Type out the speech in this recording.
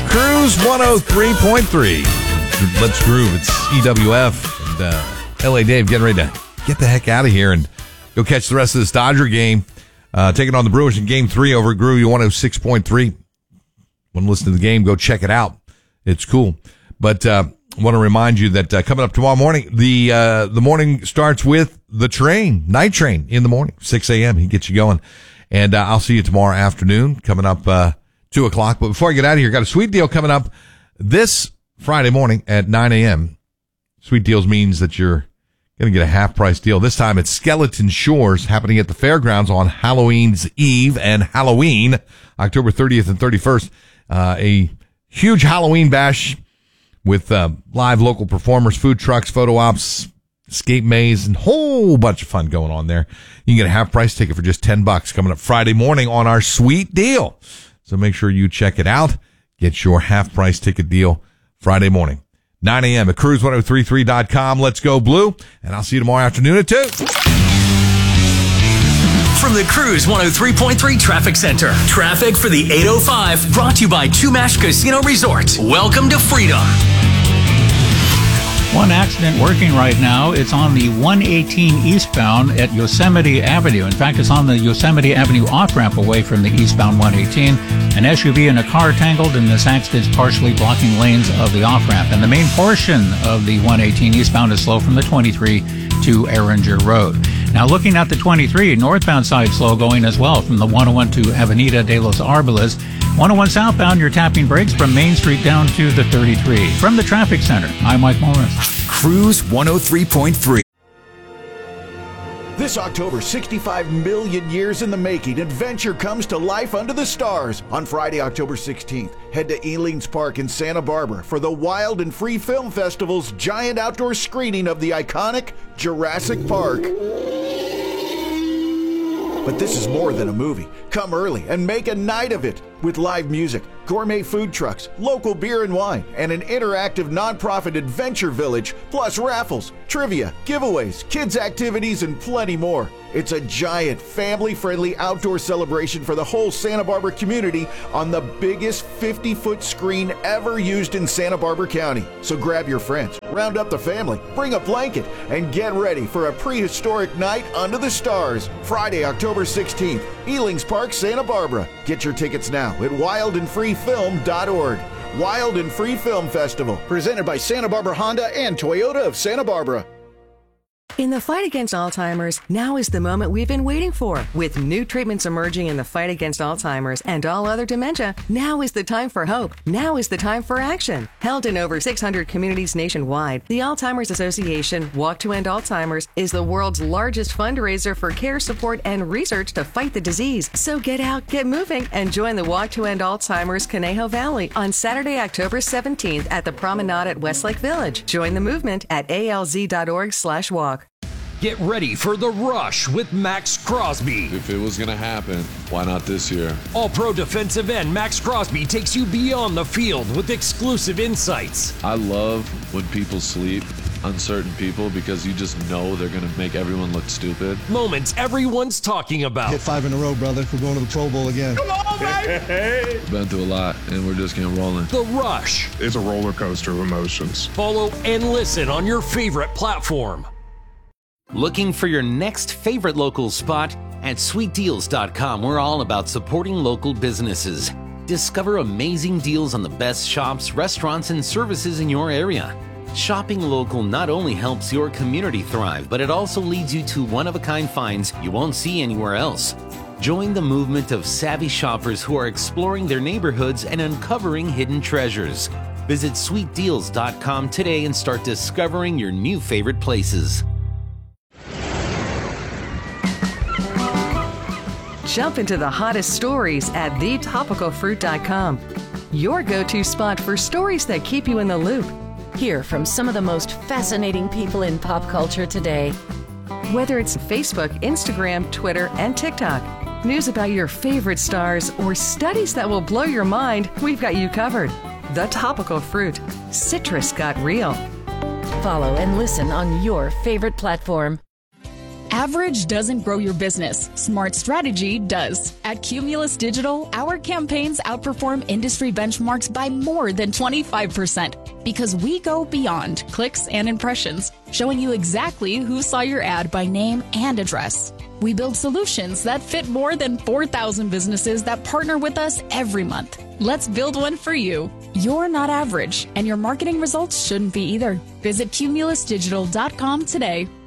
Cruise 103.3. Let's groove. It's EWF and LA Dave getting ready to get the heck out of here and go catch the rest of this Dodger game. Taking on the Brewers in Game 3 over at Groovy 106.3. Want to listen to the game, go check it out. It's cool. But want to remind you that coming up tomorrow morning, the morning starts with the train, night train in the morning, 6 a.m. He gets you going. And I'll see you tomorrow afternoon coming up 2 o'clock. But before I get out of here, got a sweet deal coming up this Friday morning at 9 a.m. Sweet deals means that you're going to get a half-price deal. This time it's Skeleton Shores happening at the fairgrounds on Halloween's Eve and Halloween, October 30th and 31st. A huge Halloween bash with live local performers, food trucks, photo ops, escape maze, and a whole bunch of fun going on there. You can get a half-price ticket for just $10 coming up Friday morning on our sweet deal. So make sure you check it out. Get your half-price ticket deal Friday morning, 9 a.m. at cruise1033.com. Let's go Blue, and I'll see you tomorrow afternoon at 2. From the Cruise 103.3 Traffic Center. Traffic for the 805 brought to you by Chumash Casino Resort. Welcome to freedom. One accident working right now. It's on the 118 eastbound at Yosemite Avenue. In fact, it's on the Yosemite Avenue off-ramp away from the eastbound 118. An SUV and a car tangled, and this accident is partially blocking lanes of the off-ramp. And the main portion of the 118 eastbound is slow from the 23 to Erringer Road. Now, looking at the 23, northbound side slow going as well from the 101 to Avenida de los Arboles. 101 southbound, you're tapping brakes from Main Street down to the 33. From the Traffic Center, I'm Mike Morris. Cruise 103.3. This October, 65 million years in the making, adventure comes to life under the stars. On Friday, October 16th, head to Elings Park in Santa Barbara for the Wild and Free Film Festival's giant outdoor screening of the iconic Jurassic Park. But this is more than a movie. Come early and make a night of it with live music, gourmet food trucks, local beer and wine, and an interactive nonprofit adventure village, plus raffles, trivia, giveaways, kids' activities, and plenty more. It's a giant, family-friendly outdoor celebration for the whole Santa Barbara community on the biggest 50-foot screen ever used in Santa Barbara County. So grab your friends, round up the family, bring a blanket, and get ready for a prehistoric night under the stars. Friday, October 16th, Elings Park, Santa Barbara. Get your tickets now at wildandfreefilm.org. Wild and Free Film Festival, presented by Santa Barbara Honda and Toyota of Santa Barbara. In the fight against Alzheimer's, now is the moment we've been waiting for. With new treatments emerging in the fight against Alzheimer's and all other dementia, now is the time for hope. Now is the time for action. Held in over 600 communities nationwide, the Alzheimer's Association Walk to End Alzheimer's is the world's largest fundraiser for care, support, and research to fight the disease. So get out, get moving, and join the Walk to End Alzheimer's Conejo Valley on Saturday, October 17th at the Promenade at Westlake Village. Join the movement at alz.org/walk. Get ready for The Rush with Max Crosby. If it was going to happen, why not this year? All-pro defensive end Max Crosby takes you beyond the field with exclusive insights. I love when people sleep on certain people because you just know they're going to make everyone look stupid. Moments everyone's talking about. Hit 5 in a row, brother. We're going to the Pro Bowl again. Come on, baby! Been through a lot, and we're just getting rolling. The Rush. It's a roller coaster of emotions. Follow and listen on your favorite platform. Looking for your next favorite local spot? At sweetdeals.com, we're all about supporting local businesses. Discover amazing deals on the best shops, restaurants, and services in your area. Shopping local not only helps your community thrive, but it also leads you to one-of-a-kind finds you won't see anywhere else. Join the movement of savvy shoppers who are exploring their neighborhoods and uncovering hidden treasures. Visit sweetdeals.com today and start discovering your new favorite places. Jump into the hottest stories at thetopicalfruit.com. Your go-to spot for stories that keep you in the loop. Hear from some of the most fascinating people in pop culture today. Whether it's Facebook, Instagram, Twitter, and TikTok, news about your favorite stars, or studies that will blow your mind, we've got you covered. The Topical Fruit. Citrus got real. Follow and listen on your favorite platform. Average doesn't grow your business. Smart strategy does. At Cumulus Digital, our campaigns outperform industry benchmarks by more than 25% because we go beyond clicks and impressions, showing you exactly who saw your ad by name and address. We build solutions that fit more than 4,000 businesses that partner with us every month. Let's build one for you. You're not average, and your marketing results shouldn't be either. Visit cumulusdigital.com today.